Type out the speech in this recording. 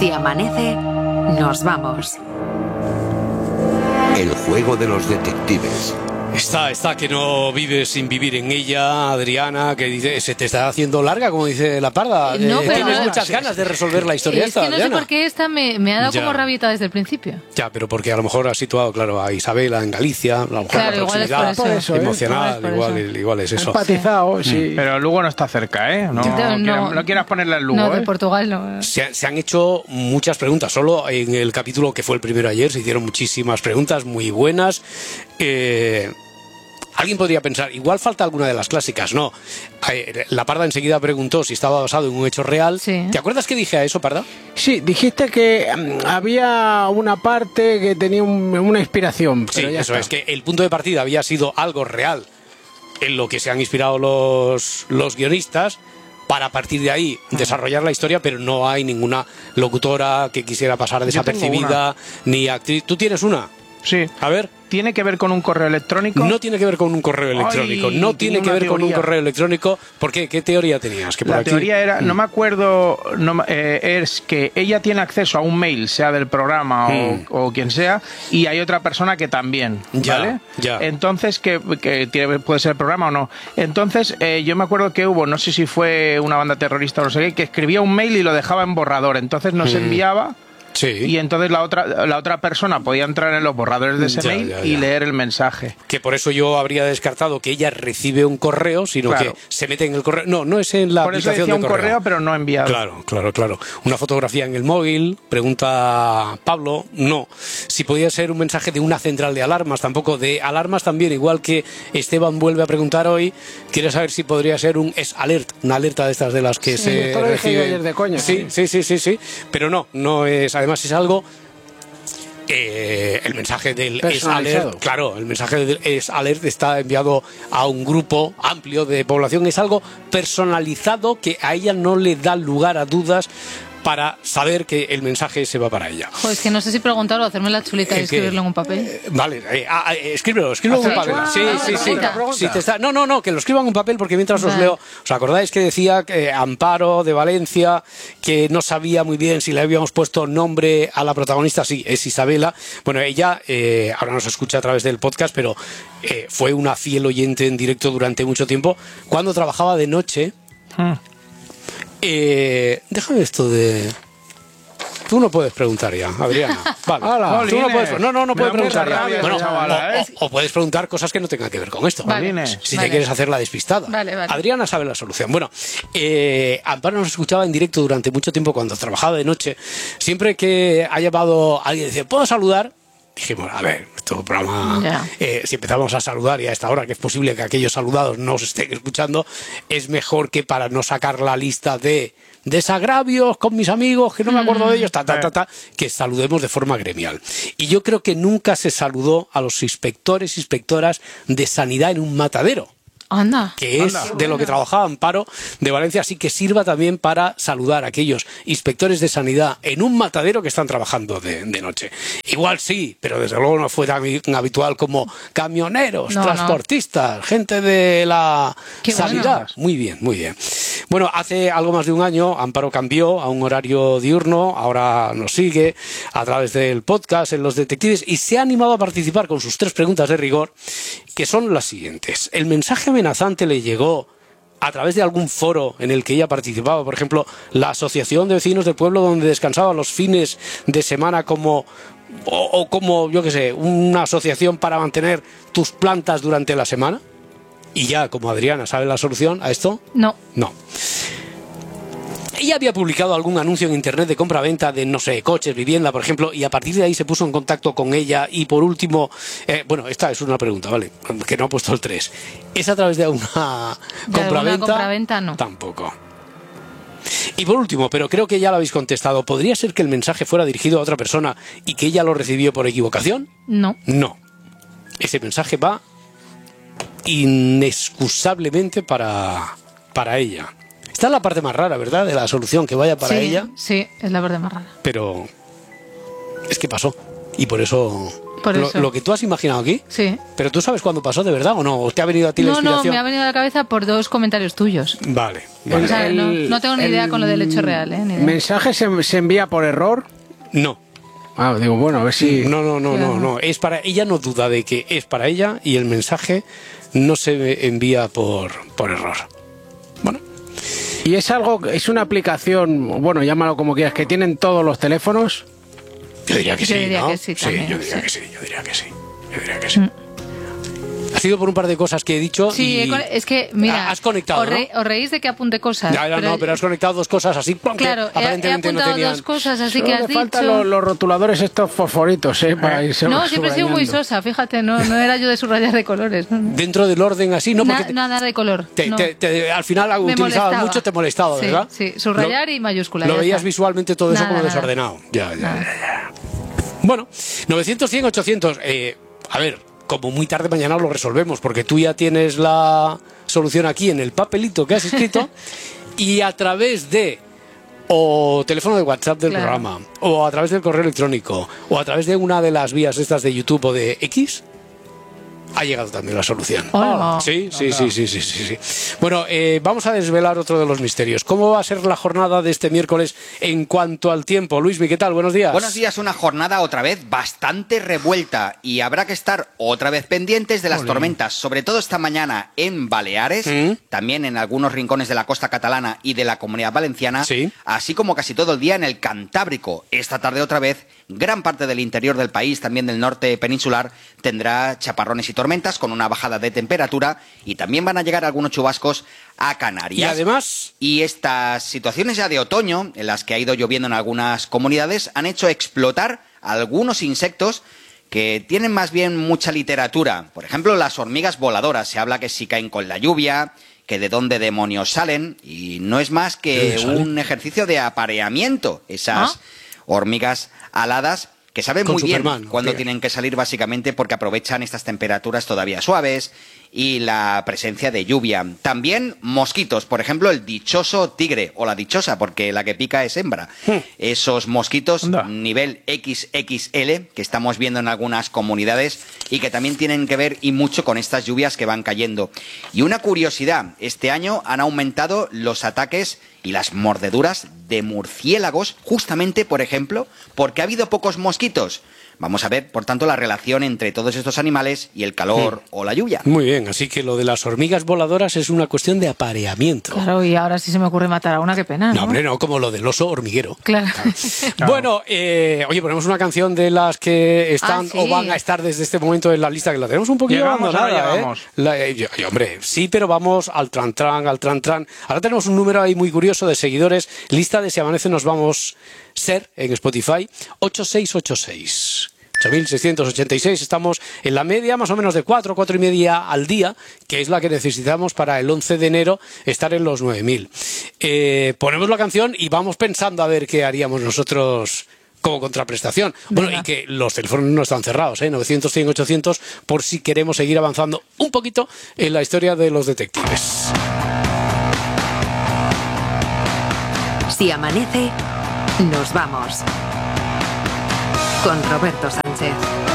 Si amanece, nos vamos. El juego de los detectives. Está que no vives sin vivir en ella, Adriana, que dice, se te está haciendo larga, como dice la Parda. No, pero tienes no, muchas ganas de resolver la historia es que no Adriana. sé por qué esta me ha dado Ya. como rabieta desde el principio. Ya, pero porque a lo mejor has situado, claro, a Isabela en Galicia, a lo mejor Claro, la igual es proximidad por eso, emocional, igual es por igual es eso. Empatizado, sí. Pero Lugo no está cerca, ¿eh? No quieras ponerle el Lugo, No, de ¿eh? Portugal no. Se han hecho muchas preguntas. Solo en el capítulo que fue el primero ayer se hicieron muchísimas preguntas muy buenas. Alguien podría pensar, igual falta alguna de las clásicas. No. La Parda enseguida preguntó si estaba basado en un hecho real. Sí. ¿Te acuerdas que dije a eso, Parda? Sí, dijiste que había una parte que tenía una inspiración. Sí, Pero ya eso está. es, que el punto de partida había sido algo real en lo que se han inspirado los guionistas, para a partir de ahí desarrollar la historia, pero no hay ninguna locutora que quisiera pasar desapercibida, ni actriz. ¿Tú tienes una? Sí. A ver. ¿Tiene que ver con un correo electrónico? No tiene que ver con un correo electrónico. Ay, No tiene que una ver con un teoría. correo electrónico. ¿Por qué? ¿Qué teoría tenías? Que por La aquí... teoría era, no me acuerdo, es que ella tiene acceso a un mail, sea del programa o quien sea, y hay otra persona que también, Ya, ¿vale? ya. Entonces, que puede ser el programa o no. Entonces, yo me acuerdo que hubo, no sé si fue una banda terrorista o no sé qué, que escribía un mail y lo dejaba en borrador. Entonces no se enviaba... Sí. Y entonces la otra persona podía entrar en los borradores de ese mail y leer el mensaje. Que por eso yo habría descartado que ella recibe un correo, sino Claro. que se mete en el correo. No es en la Por eso aplicación decía de un correo, pero no enviado. Claro. Una fotografía en el móvil, pregunta Pablo, no. Si podía ser un mensaje de una central de alarmas, tampoco. De alarmas también, igual que Esteban vuelve a preguntar hoy, quiere saber si podría ser un S-Alert, una alerta de estas de las que se esto lo dije yo reciben. ayer de coña. Sí. Pero no es, además es algo... el mensaje del S-Alert, claro, el mensaje del S-Alert está enviado a un grupo amplio de población. Es algo personalizado que a ella no le da lugar a dudas para saber que el mensaje se va para ella. Joder, es que no sé si preguntarlo o hacerme la chulita y escribirlo en un papel. Vale, escríbelo en un papel. Sí. Si te está... No, que lo escriban en un papel, porque mientras os leo, ¿os acordáis que decía que Amparo de Valencia, que no sabía muy bien si le habíamos puesto nombre a la protagonista? Sí, es Isabela. Bueno, ella ahora nos escucha a través del podcast, pero fue una fiel oyente en directo durante mucho tiempo, cuando trabajaba de noche. Déjame esto de... Tú no puedes preguntar ya, Adriana. Vale. Hola. Tú no puedes, no puedes preguntar ya. rabia, Bueno, chavala, o puedes preguntar cosas que no tengan que ver con esto. Vale. Si te quieres hacer la despistada. Vale. Adriana sabe la solución. Bueno, Amparo nos escuchaba en directo durante mucho tiempo cuando trabajaba de noche. Siempre que ha llamado alguien y dice, ¿puedo saludar? Dijimos, a ver, este programa, si empezamos a saludar y a esta hora que es posible que aquellos saludados no os estén escuchando, es mejor que para no sacar la lista de desagravios con mis amigos, que no me acuerdo de ellos, que saludemos de forma gremial. Y yo creo que nunca se saludó a los inspectores, inspectoras de sanidad en un matadero. Anda. Que es de lo que trabajaba Amparo de Valencia, así que sirva también para saludar a aquellos inspectores de sanidad en un matadero que están trabajando de noche. Igual sí, pero desde luego no fue tan habitual como camioneros, transportistas, gente de la sanidad. Bueno. Muy bien. Bueno, hace algo más de un año Amparo cambió a un horario diurno, ahora nos sigue a través del podcast en Los Detectives y se ha animado a participar con sus 3 preguntas de rigor, que son las siguientes. El mensaje amenazante le llegó a través de algún foro en el que ella participaba, por ejemplo, la Asociación de Vecinos del Pueblo, donde descansaba los fines de semana, como yo qué sé, una asociación para mantener tus plantas durante la semana. Y ya, como Adriana sabe la solución a esto, no. Ella había publicado algún anuncio en internet de compra-venta de, no sé, coches, vivienda, por ejemplo, y a partir de ahí se puso en contacto con ella. Y por último, bueno, esta es una pregunta, ¿vale? Que no ha puesto el 3. ¿Es a través de una compra-venta? ¿De una compra-venta? No. Tampoco. Y por último, pero creo que ya lo habéis contestado, ¿podría ser que el mensaje fuera dirigido a otra persona y que ella lo recibió por equivocación? No. Ese mensaje va inexcusablemente para ella. Esta es la parte más rara, ¿verdad? De la solución, que vaya para ella. Sí, es la parte más rara. Pero es que pasó. Y por eso Por eso. Lo que tú has imaginado aquí. Sí. Pero tú sabes cuándo pasó de verdad o no, o te ha venido a ti la inspiración. No, me ha venido a la cabeza por 2 comentarios tuyos. Vale. O sea, no tengo ni idea con lo del hecho real, ni idea. ¿Mensaje se envía por error? No. Digo, bueno, a ver si... No. Es para ella, no duda de que es para ella y el mensaje no se envía por error. Bueno. ¿Y es una aplicación, bueno, llámalo como quieras, que tienen todos los teléfonos? Yo diría que sí, ¿no? Que sí, también, yo diría que sí. Ha sido por un par de cosas que he dicho. Sí, es que, mira, has conectado, os reís de que apunte cosas. Pero has conectado 2 cosas así. Claro, he apuntado 2 cosas así que has dicho. Faltan los rotuladores estos fosforitos, para irse No, siempre he sido muy sosa, fíjate, no era yo de subrayar de colores. Dentro del orden así, ¿no? Porque nada de color. Al final utilizabas mucho, te molestaba, sí, ¿verdad? Sí, subrayar y mayúscula. Lo veías visualmente todo eso como desordenado. Ya. Bueno, 900, 100, 800. A ver, como muy tarde mañana lo resolvemos, porque tú ya tienes la solución aquí en el papelito que has escrito y a través de o teléfono de WhatsApp del programa, o a través del correo electrónico, o a través de una de las vías estas de YouTube o de X, ha llegado también la solución. Oh. Sí. Bueno, vamos a desvelar otro de los misterios. ¿Cómo va a ser la jornada de este miércoles en cuanto al tiempo? Luismi, ¿qué tal? Buenos días. Buenos días, una jornada otra vez bastante revuelta y habrá que estar otra vez pendientes de las tormentas, sobre todo esta mañana en Baleares, también en algunos rincones de la costa catalana y de la Comunidad Valenciana, así como casi todo el día en el Cantábrico. Esta tarde otra vez, gran parte del interior del país, también del norte peninsular, tendrá chaparrones y tormentas con una bajada de temperatura y también van a llegar algunos chubascos a Canarias. Y además... Y estas situaciones ya de otoño, en las que ha ido lloviendo en algunas comunidades, han hecho explotar algunos insectos que tienen más bien mucha literatura. Por ejemplo, las hormigas voladoras. Se habla que si caen con la lluvia, que de dónde demonios salen, y no es más que un ejercicio de apareamiento. Esas hormigas aladas que saben muy bien cuándo tienen que salir, básicamente porque aprovechan estas temperaturas todavía suaves y la presencia de lluvia. También mosquitos, por ejemplo, el dichoso tigre o la dichosa, porque la que pica es hembra. Esos mosquitos nivel XXL que estamos viendo en algunas comunidades y que también tienen que ver y mucho con estas lluvias que van cayendo. Y una curiosidad, este año han aumentado los ataques y las mordeduras de murciélagos, justamente, por ejemplo, porque ha habido pocos mosquitos. Vamos a ver, por tanto, la relación entre todos estos animales y el calor o la lluvia. Muy bien, así que lo de las hormigas voladoras es una cuestión de apareamiento. Claro, y ahora sí se me ocurre matar a una, qué pena, ¿no? No, hombre, no, como lo del oso hormiguero. Claro. Bueno, oye, ponemos una canción de las que están o van a estar desde este momento en la lista, que la tenemos un poquito abandonada, hombre, sí, pero vamos al tran. Ahora tenemos un número ahí muy curioso de seguidores, lista de Si Amanece Nos Vamos Ser en Spotify, 8686. 8.686, estamos en la media más o menos de 4 y media al día, que es la que necesitamos para el 11 de enero estar en los 9.000. Ponemos la canción y vamos pensando a ver qué haríamos nosotros como contraprestación. Bueno, y que los teléfonos no están cerrados, 900, 100, 800, por si queremos seguir avanzando un poquito en la historia de los detectives. Si amanece, nos vamos. Con Roberto Sánchez.